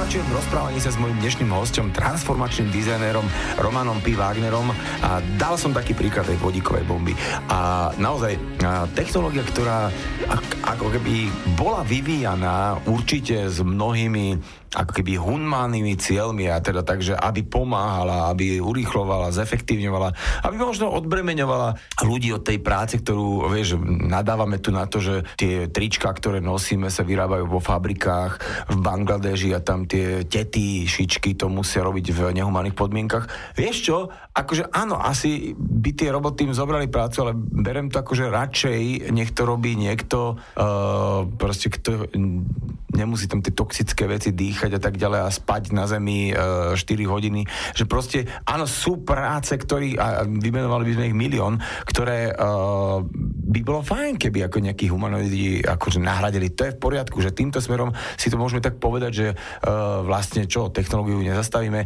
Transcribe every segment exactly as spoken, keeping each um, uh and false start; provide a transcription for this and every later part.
Pokračujem v rozprávaní sa s mojím dnešným hosťom, transformačným dizajnérom Romanom P. Wagnerom, a dal som taký príklad tej vodíkovej bomby. A naozaj technológia, ktorá ako keby bola vyvíjaná určite s mnohými ako keby humánnymi cieľmi, a teda takže, aby pomáhala, aby urýchlovala, zefektívňovala, aby možno odbremeňovala ľudí od tej práce, ktorú, vieš, nadávame tu na to, že tie trička, ktoré nosíme, sa vyrábajú vo fabrikách v Bangladeži a tam tie tety, šičky to musia robiť v nehumánnych podmienkach. Vieš čo? Akože áno, asi by tie roboty im zobrali prácu, ale berem to akože radšej nech to robí niekto, uh, proste kto nemusí tam tie toxické veci dýchať a tak ďalej a spať na zemi uh, štyri hodiny. Že proste, áno, sú práce, ktorí, a vymenovali by sme ich milión, ktoré uh, by bolo fajn, keby ako nejakí humanoidi akože nahradili. To je v poriadku, že týmto smerom si to môžeme tak povedať, že uh, vlastne čo, technológiu nezastavíme,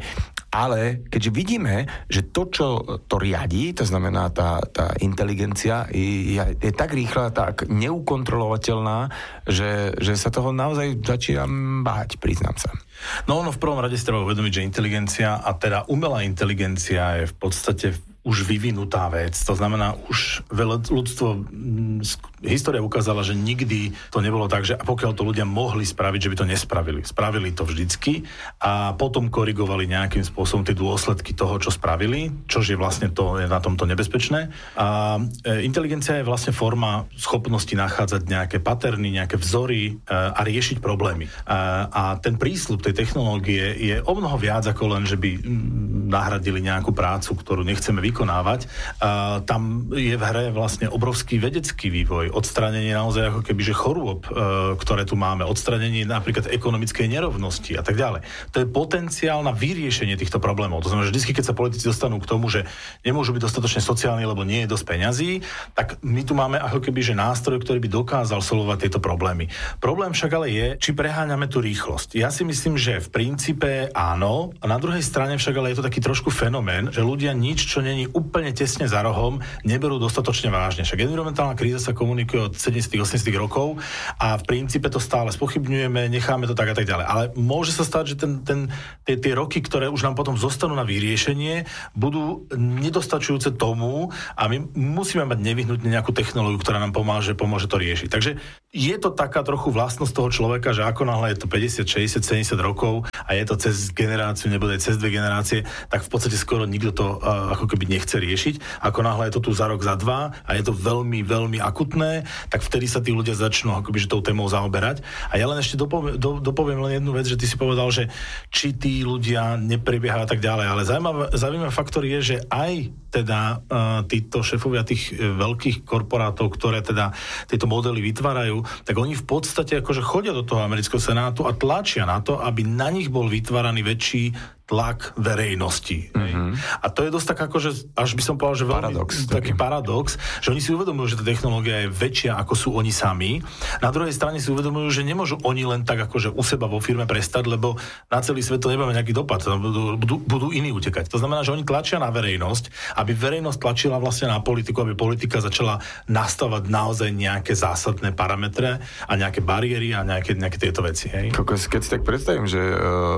ale keďže vidíme, že to, čo to riadí, to znamená tá, tá inteligencia, je, je tak rýchla, tak neukontrolovateľná, že, že sa toho naozaj začínam báť, priznám sa. No ono v prvom rade si treba uvedomiť, že inteligencia, a teda umelá inteligencia, je v podstate už vyvinutá vec. To znamená, už ľudstvo, história ukázala, že nikdy to nebolo tak, že pokiaľ to ľudia mohli spraviť, že by to nespravili. Spravili to vždycky a potom korigovali nejakým spôsobom tie dôsledky toho, čo spravili, čož je vlastne to, je na tomto nebezpečné. A inteligencia je vlastne forma schopnosti nachádzať nejaké paterny, nejaké vzory a riešiť problémy. A, a ten prísľub tej technológie je o mnoho viac ako len, že by nahradili nejakú prácu, ktorú nechceme vykonávať. vykonávať. A tam je v hre vlastne obrovský vedecký vývoj, odstránenie naozaj ako keby, že chorôb, e, ktoré tu máme, odstránenie napríklad ekonomickej nerovnosti a tak ďalej. To je potenciál na vyriešenie týchto problémov. To znamená, že vždy, keď sa politici dostanú k tomu, že nemôžu byť dostatočne sociálni, lebo nie je dosť peňazí, tak my tu máme ako keby, že nástroj, ktorý by dokázal solvovať tieto problémy. Problém však ale je, či preháňame tú rýchlosť. Ja si myslím, že v princípe áno, a na druhej strane však ale je to taký trošku fenomén, že ľudia nič, čo není úplne tesne za rohom, neberú dostatočne vážne. Však environmentálna kríza sa komunikuje od sedemdesiatych osemdesiatych rokov a v princípe to stále spochybňujeme, necháme to tak a tak ďalej. Ale môže sa stať, že ten, ten, tie, tie roky, ktoré už nám potom zostanú na vyriešenie, budú nedostačujúce tomu a my musíme mať nevyhnutne nejakú technológiu, ktorá nám pomôže, pomôže to riešiť. Takže je to taká trochu vlastnosť toho človeka, že ako náhle je to päťdesiat, šesťdesiat, sedemdesiat rokov a je to cez generáciu, nebude cez dve generácie, tak v podstate skoro nikto to uh, ako keby nechce riešiť. Ako náhle je to tu za rok, za dva a je to veľmi, veľmi akutné, tak vtedy sa tí ľudia začnú akoby, že tou témou zaoberať. A ja len ešte dopoviem, do, dopoviem len jednu vec, že ty si povedal, že či tí ľudia neprebiehajú a tak ďalej. Ale zaujímavý, zaujímavý faktor je, že aj teda uh, títo šefovia tých veľkých korporátov, ktoré teda tieto modely vytvárajú, tak oni v podstate akože chodia do toho amerického senátu a tlačia na to, aby na nich bol vytváraný väčší tlak verejnosti. Mm-hmm. A to je dosť tak akože, až by som povedal, že veľmi paradox, taký paradox, že oni si uvedomujú, že tá technológia je väčšia ako sú oni sami. Na druhej strane si uvedomujú, že nemôžu oni len tak akože u seba vo firme prestať, lebo na celý svet to nebude nejaký dopad. Budú, budú, budú iní utekať. To znamená, že oni tlačia na verejnosť, aby verejnosť tlačila vlastne na politiku, aby politika začala nastavať naozaj nejaké zásadné parametre a nejaké bariéry a nejaké, nejaké tieto veci. Hej? Keď si tak predstavím, že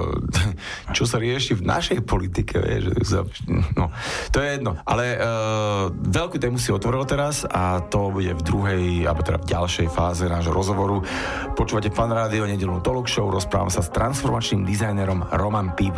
uh, čo sa rieši v našej politike, vieš, no, to je jedno. Ale uh, veľkú tému si otvoril teraz a to bude v druhej, alebo teda v ďalšej fáze nášho rozhovoru. Počúvate Fan Rádio, nedeľnú talk show, rozprávam sa s transformačným dizajnerom Roman P.